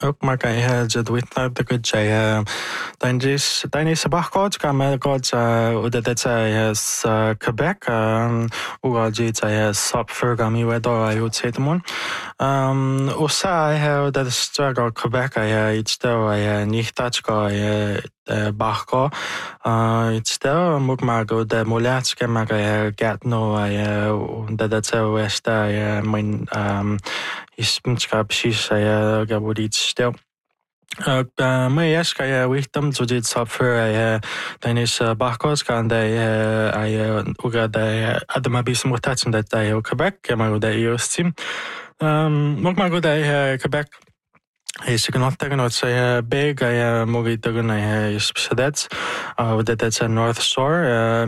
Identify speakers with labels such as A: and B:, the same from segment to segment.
A: ook maar kan je het weten dat het je dan is bakkoord kan maar god dat het is Quebec hoe je het sap vergami we daar je het man osa dat is struggle Quebec je iets daar niet dat je bakko iets daar moet maar go de molatske maar get no dat het zo is daar mijn is minska precies gabor iets stel maar yes kan je wichtem zo dit software dan is bakos kan de ook de ademabis mutatie dat de Quebec maar de eerste team ook maar de Quebec is genoeg tegen dat ze big mogen tegen is beset dat het North Shore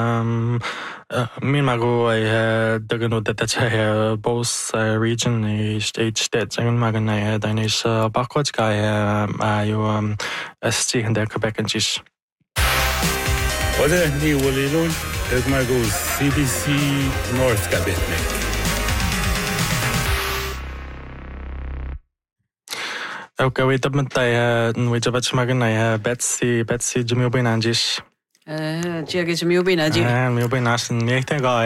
A: min mago tegen dat het both region is states en maar dan is bakkots kan je tegen de Quebecers
B: wat die willen doen ik maar go CBC North Quebec
A: Oké, weet dat met weet je wat ze maken Betsy Jimmy Benanjis.
C: Jiggy Jimmy Benanji.
A: Jimmy Benas en ik denk al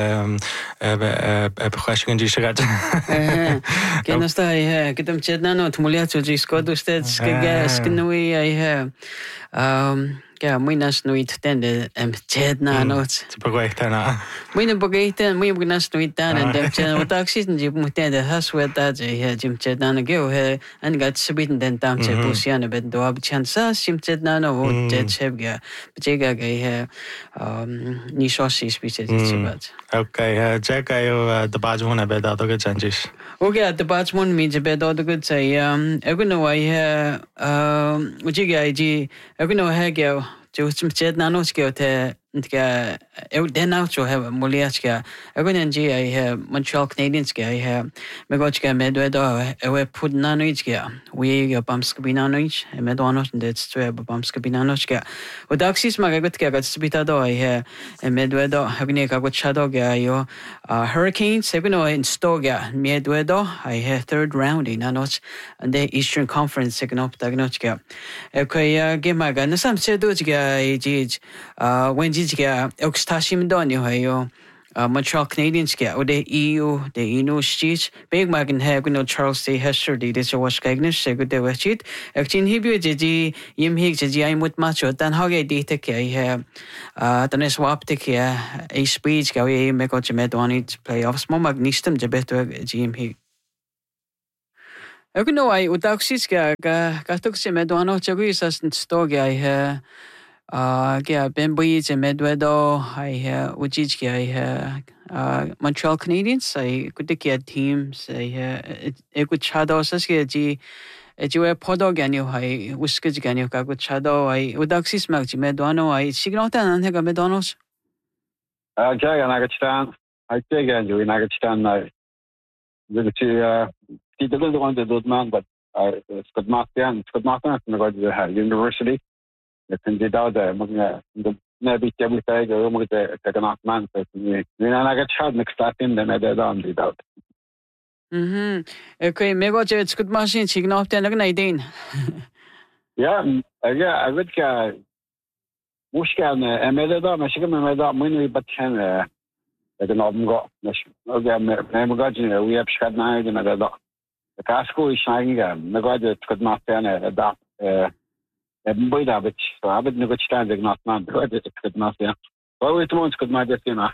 A: heb question die ze gaat.
C: Ken sta ik hem chatna no tmulia zo jisko dus skinui ja, muinas nuit tende chatna no.
A: Begoechtena.
C: Muine begoechten, muine beginas nuit dan en dem chatna taxis en jip mutende haswet dat je jim chatna no geo en gat subiten den tam che posiane bet do ab chansa jim chatna no jet chebga bejega ge ni sosis biset chibat.
A: Oké, check je de bajmon hebben dat ook changes.
C: Okay, the bajmon means bet dat good say egno I ujiga ji egno hege jo chatna no ske te ntka den auto have moliaska egno ji I Montreal Canadiens ge I megochka medwedo we put nanoichka we bamskabinanoich medonos det stre bamskabinanochka odaxis magagotka gatsbitado I medwedo hagne kagochado ge yo Hurricanes egno in stoga medwedo I third round in nanos and the Eastern Conference egno tagnochka okay gemaga nasam sedojga ji when 지가 옥스타심도니 해요. Montreal Canadiens get or the EU the stage big magan have no Charles Day Hester the this was gagnish so good the wechit action hibu ji yim hig ji I mut macho dan hage data ke have dan is swap the ke a speech go e me got met on it playoffs mo magnistum je beto jim hig I know I utaxis ga tok se me doano chagui sas stoge I Ben Boyes and Medvedo, I Ujijki, I Montreal Canadiens, I could take teams, I could shadow Saski, a Joe Podoganio, I Wiskizganio, I could shadow, I Udaxis Maggi Medono, I Signota and Hega Medonos.
D: Jagan Agastan, I take you in Agastan. I he doesn't want to do man, but Scott Martin University. Kan je daar de nebi tebli tega moet de kanat man nu na ga chad next in de med dan die dat
C: okay mego je het goed machine signal ten na ideen
D: ja I weet ka mushkan med dan maar met dat moet je batchen de naam go oké me ga je we heb schad na de med dat de casco is eigenlijk me ga je het goed maken dat boy David, David ne gochtan de not man, det could not ja. Vad vet man ska man det sina?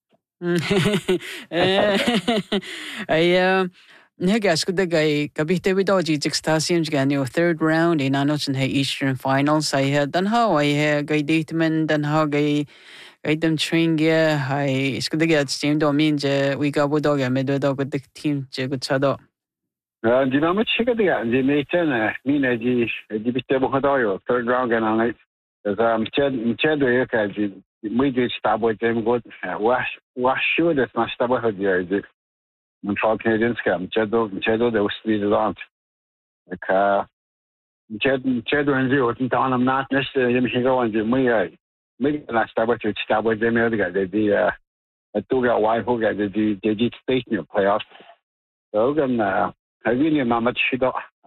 C: Nega skuda gai kabite widoji extasiums ganyo third round in anos in Eastern Finals I had dan how I had gai dateman dan how gai dem tringia I skuda gai team do means we got bodoga medwedo with the team je gutado.
D: Dynamic chickadea, the Nathan, Mina G, Gibitable Hadoyo, third round and on it. As Chad, we did stop with them good. Was sure that my stop with the Montreal Canadiens come. Chedo, there was speed on. Like, Chedo and Zero, down, I'm not necessarily him go and me. Maybe I stop with them. The two got wife who got the state playoffs. So, I really not much shit.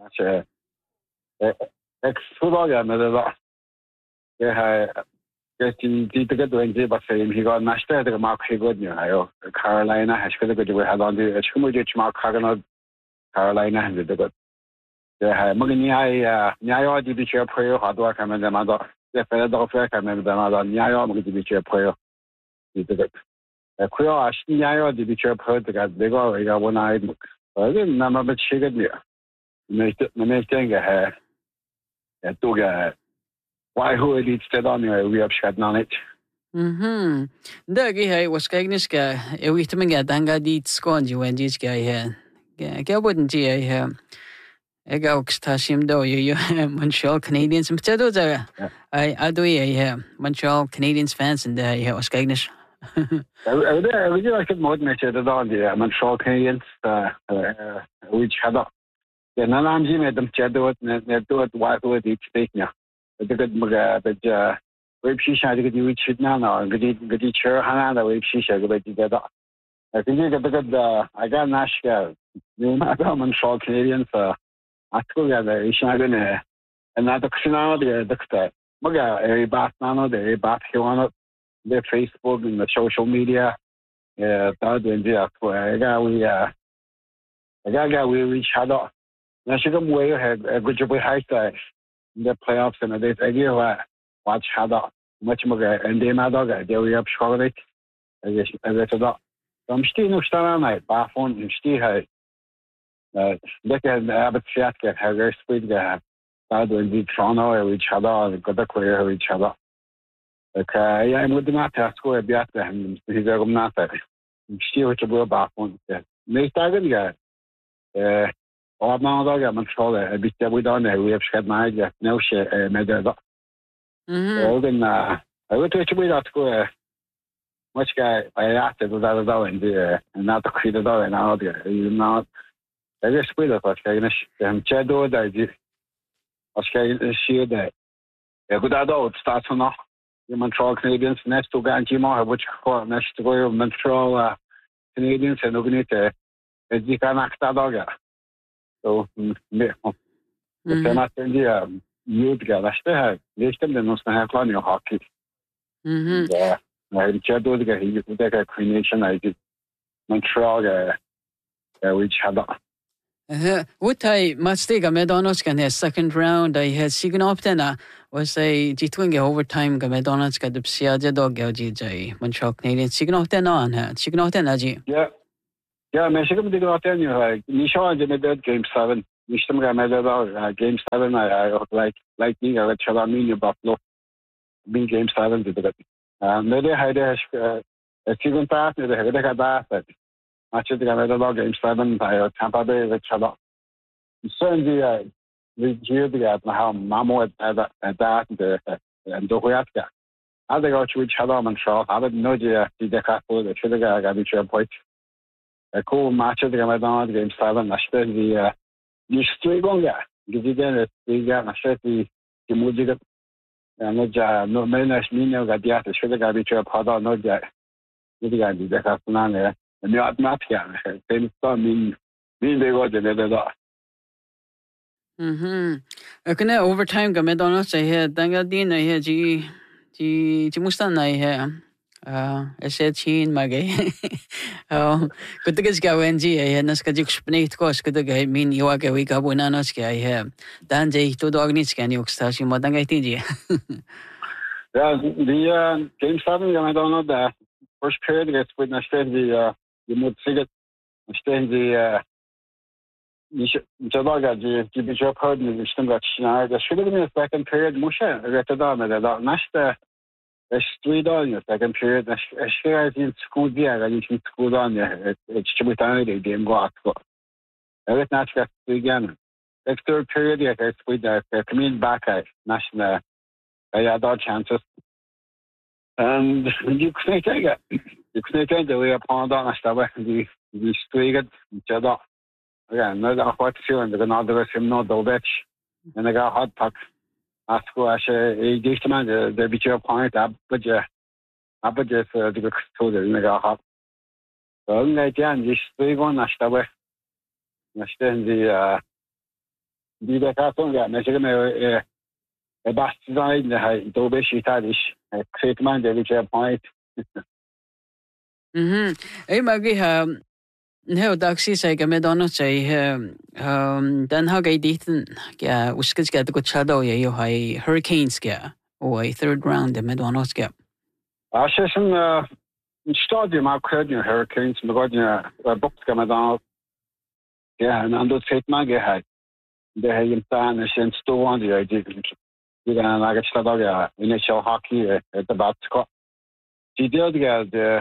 D: 是出道嘅咪得咯，嘅係嘅這個段子把聲音個那是這個馬克個呢，還有 Carolina 還是這個就會喺當地，全部就去馬克嗰 Carolina 係這個，嘅係乜嘅你要啲比較配合好多，看咪在嘛到，嘅反正到時看咪在嘛到，你要乜嘅比較配合，呢這個，佢要你要啲比較配合這個我拿一個，那麼不吃個呢，沒見嘅係。都嘅外匯啲知道你會有識到呢？
C: Da係我講呢個，有啲乜嘢當家啲講住揾啲嘅係，嘅本地係，一個他心都有 Montreal Canadiens，唔知道就係對係 Montreal Canadiens fans 嘅係我講呢。
D: 我覺得冇咩知道啲 Montreal Canadiens會知道。Ja, na nam zime dam chadot ne dot wa ko di tsenya. De gad maga baj web shisha de gadi chidna na gadi chur hana da web shisha gadi da. Kini gad aga nashka ni ma da Montreal Canadiens atko ga da isha gane na da ksina de dakta. Maga e bat nano de bat hiwano de Facebook and the social media da de dia ko aga we chadot. Na shi gam way had a good job high side in the playoffs and this idea watch hada much more and they ma dog they we up chocolate as that so msti no stara mai ba phone msti hai look at Abbott chat get how very speed ga ba do in Toronto we hada got the clear we hada okay yeah I'm with the task go biat and he's a gum not msti which ba phone me tagen ga man dagar man tror bitte vi då när vi har skett mig att nu ske med det. Och den jag vet inte hur det går. Vad ska jag äta då då inte när det sker då när det är det är spelar för att jag inte då där det vad ska jag se det. Jag går då att starta nå. Montreal Canadiens nästa gång i morgon which nästa gång Montreal Canadiens är nog inte det kan akta dagar. So, det man säger ljudga det här liksom det någon sån här plan hockey. Ja, jag tror då det är det creation I Montreal which hade.
C: What I must take a McDonald's can have second round I had signed up then was a G20 overtime ga McDonald's ka dupsia je dog ga ji jai Montreal Canadiens signed up then on ha signed up then ji.
D: Yeah, men jag kommer det att tänka ni kör ju med det game 7. Ni stämmer med det där game 7 I like me jag tror mig ju Buffalo. Big game 7 det. Men det hade jag tycker att det hade det där. Match det med det där game 7 Tampa Bay det tror. Sen vi gör det att ha mamma att det ändå sker. Hade jag ju challa man så hade nog det kan få det skulle jag bli köra på. Cool match det med då game 7 nästa vi stray gånger. Det är det jag nästa vi musiken no menas minno ga dia det skulle bli köra på då nog det det kan såna nej. Men jag att ja. Det är min det går det då.
C: Jag kan overtime ga McDonald's säga danga din är ji mustan är SAT magay. Kutugas ka wenji ay nas ka jukspnate ko skutugay min iwa ka wi ka bunanos ka ay dan jay to dognits kan yok station mo dangay tinji.
D: Ja, the game 7 jag don't know the first period gets with nästan the mot siget nästan det dagar det blir ju på det nästan att det skulle bli second period musha rätt då med det nästa Street second period I share in school there I in school on it's to the game go out. I was not just again. The third period I with the coming back at national I had all chances. And you couldn't take it. You couldn't take the way upon the stuff the street each other. Again, no hot feeling the another him no the bitch and I got hot puck. Asko ashe gestern der bitte point abge det så det med ha. Så när jag just stod och nästa nästan die der Karton ja, ne sige me bast design ne do be shitadish. Create man de which point.
C: Ei magi ha Heo daxi sai ke medono chai dan ha gai ditn kya uske ska to chado ye yo hai hurricanes kya o ai third round de medono kya
D: Ashen stadium ma kredin hurricanes me godnya box ka medono ja en ando set ma ge hai de hay imtan shen sto on the idea die dan la chado ya initial hockey at the batsko die de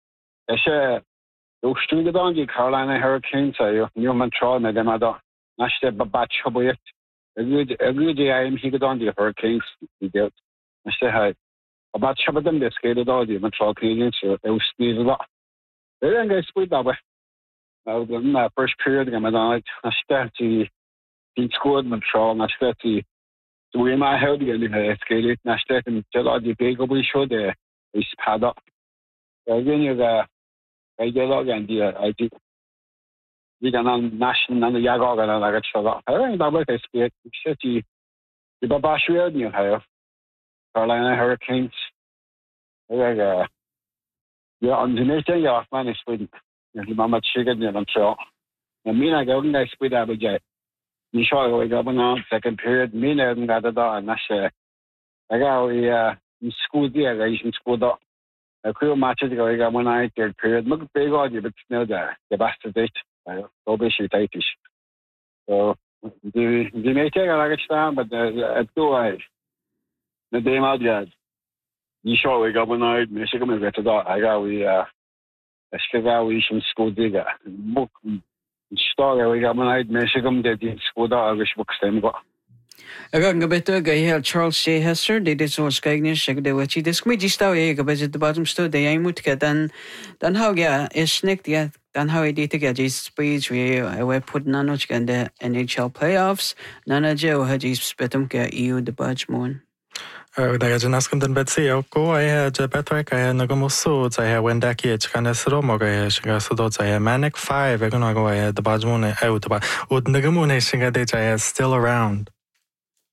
D: Ook stuurde dan die Carolina Hurricanes, New Montreal met hem daar. Naast de batch gebeurd. Ik hij hier gedaan die Hurricanes die deelt. Naast hij batch hebben hem dus gedaan daar die Montreal Canadiens. Ook stuurde dat. En dan speelt dat we. Nou dan first period gaan we dan uit. Naast die scored Montreal. Naast die we maar houden die gedaan. Naast die big op die show de is padda. Ik weet niet I get all the idea. We can national and the Yaga and I got shut up. I think that was a speak. City, the Babashwell, New Hair, Carolina Hurricanes. Yeah, on the nation, your man is with Mama Chicken and Montreal. And me, I go next with Abijay. You saw we got on second period. Me, and got it on. I got school there, Asian school dog. Crew matches go got one night third period. Look big audio, but no the best date. So basically tightish. So the may take a like stand, but at 2 eyes. The day out yet. You sure we got one night, Michigan get to that. I got we some school digger. Book story we got one night, Michigan did school that I wish books them got.
C: Aga beto ga Charles J. Hester de so skagni shag de wachi des kmi jistaw ye ga budget bottom sto de ay mut ka dan how ga isnik dia dan how I did ga jis speech we put nanoch ga the NHL playoffs nana je ha jis spetum ga EU de budge moon
A: Daga janaskum den betsi ko ay je Patrick ay nagamuso za wendaki chkana sro mo ga shiga sudo za Manic 5 ga no ga the budge moon ay utba ud nagamune shiga de ja still around